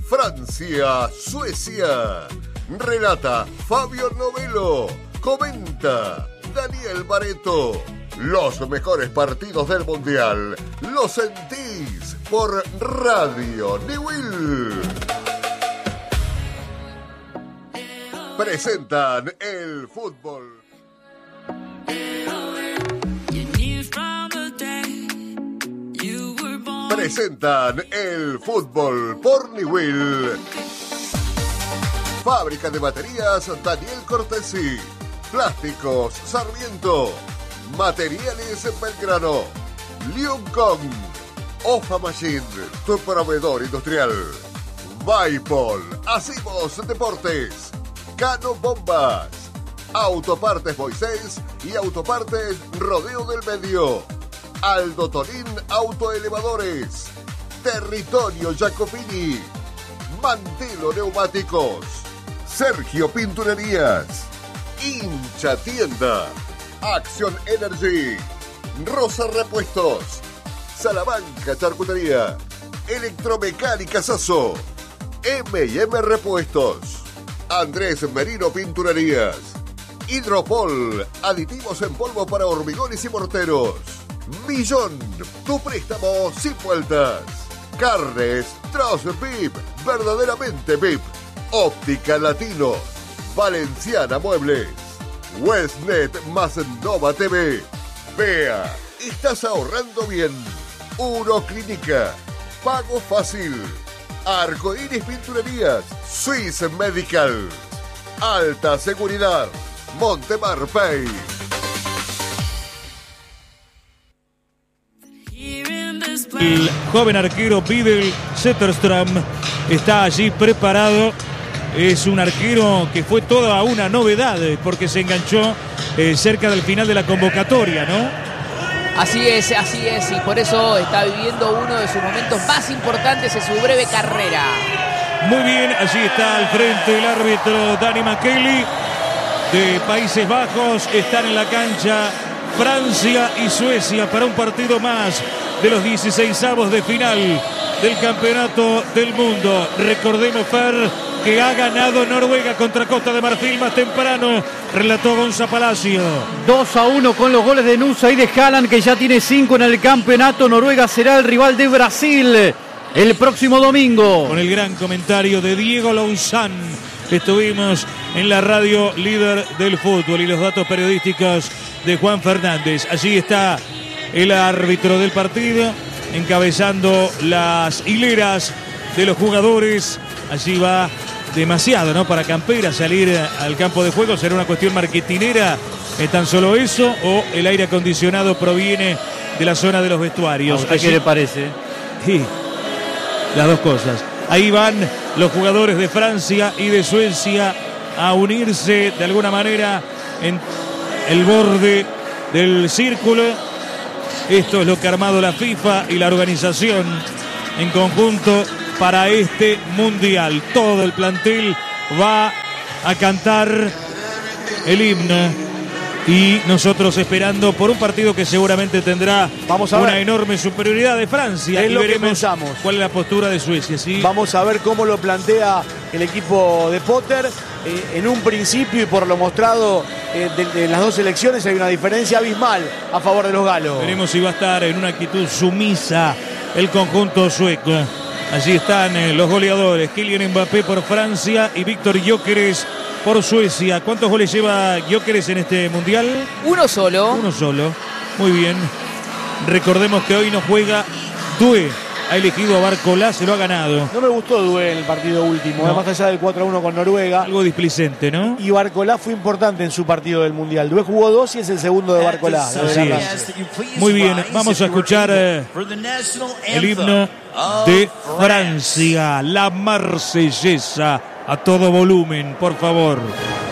Francia, Suecia. Relata Fabio Novello. Comenta Daniel Barreto. Los mejores partidos del Mundial los sentís por Radio Newell. Presentan el fútbol. Presentan el fútbol por Newell. Fábrica de baterías Daniel Cortesi. Plásticos Sarmiento. Materiales Belgrano. Liuncon. Ofa Machine, tu proveedor industrial. Vaipol. Hacemos Deportes. Cano Bombas. Autopartes Moisés y Autopartes Rodeo del Medio. Aldo Tonín Autoelevadores. Territorio Jacopini. Mantelo Neumáticos. Sergio Pinturerías. Hincha Tienda. Acción Energy. Rosa Repuestos. Salamanca Charcutería. Electromecánica Sasso. M&M Repuestos. Andrés Merino Pinturerías. Hidropol. Aditivos en polvo para hormigones y morteros. Millón. Tu préstamo sin vueltas. Carnes Tros VIP. Verdaderamente VIP. Óptica Latino. Valenciana Muebles. Westnet más Nova TV. Vea, estás ahorrando bien. Uroclínica. Pago fácil. Arcoíris Pinturerías. Swiss Medical. Alta Seguridad. Montemar Pay. El joven arquero Vidal Zetterström está allí preparado. Es un arquero que fue toda una novedad porque se enganchó cerca del final de la convocatoria, ¿no? Así es, y por eso está viviendo uno de sus momentos más importantes en su breve carrera. Muy bien, allí está al frente el árbitro Danny McKelly de Países Bajos. Están en la cancha Francia y Suecia para un partido más de los 16avos de final del Campeonato del Mundo. Recordemos, Fer, que ha ganado Noruega contra Costa de Marfil más temprano. Relató Gonza Palacio. 2-1 con los goles de Nusa y de Haaland, que ya tiene 5 en el campeonato. Noruega será el rival de Brasil el próximo domingo. Con el gran comentario de Diego Louzán. Estuvimos en la radio líder del fútbol y los datos periodísticos de Juan Fernández. Allí está el árbitro del partido encabezando las hileras de los jugadores. Allí va demasiado, ¿no? Para Campera salir al campo de juego. ¿Será una cuestión marketinera? ¿Es tan solo eso? ¿O el aire acondicionado proviene de la zona de los vestuarios? ¿A qué le parece? Sí, las dos cosas. Ahí van los jugadores de Francia y de Suecia a unirse de alguna manera en el borde del círculo. Esto es lo que ha armado la FIFA y la organización en conjunto para este mundial. Todo el plantel va a cantar el himno y nosotros esperando por un partido que seguramente tendrá una enorme superioridad de Francia. Es y lo que veremos pensamos. cuál es la postura de Suecia, ¿sí? Vamos a ver cómo lo plantea el equipo de Potter. En un principio y por lo mostrado de las dos selecciones hay una diferencia abismal a favor de los galos. Veremos si va a estar en una actitud sumisa el conjunto sueco. Allí están los goleadores, Kylian Mbappé por Francia y Víctor Gyökeres por Suecia. ¿Cuántos goles lleva Gyökeres en este mundial? Uno solo. Uno solo. Muy bien. Recordemos que hoy no juega Due. Ha elegido a Barcolá, se lo ha ganado. No me gustó Due en el partido último, No. más allá del 4-1 con Noruega. Algo displicente, ¿no? Y Barcolá fue importante en su partido del Mundial. Due jugó 2 y es el segundo de Barcolá. Así es. Muy bien, vamos a escuchar el himno de Francia, la Marsellesa, a todo volumen, por favor.